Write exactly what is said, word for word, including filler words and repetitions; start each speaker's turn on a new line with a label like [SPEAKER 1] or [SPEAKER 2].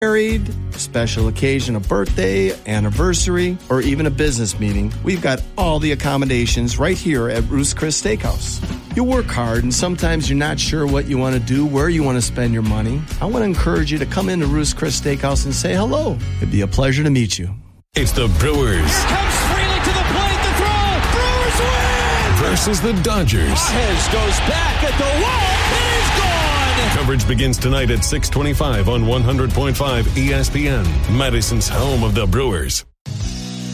[SPEAKER 1] married, special occasion, a birthday, anniversary, or even a business meeting, we've got all the accommodations right here at Ruth's Chris Steakhouse. You work hard and sometimes you're not sure what you want to do, where you want to spend your money. I want to encourage you to come into Ruth's Chris Steakhouse and say hello. It'd be a pleasure to meet you.
[SPEAKER 2] It's the Brewers.
[SPEAKER 3] Here comes Freely to the plate, the throw. Brewers win!
[SPEAKER 2] Versus the Dodgers.
[SPEAKER 3] Baez goes back at the wall. It is gone!
[SPEAKER 2] Coverage begins tonight at six twenty-five on one hundred point five E S P N, Madison's home of the Brewers.